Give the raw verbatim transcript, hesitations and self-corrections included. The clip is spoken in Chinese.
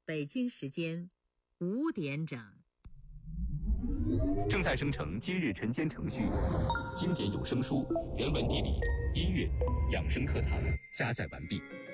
北京时间五点整。 正在生成今日晨间程序，经典有声书、人文地理、音乐、养生课堂加载完毕。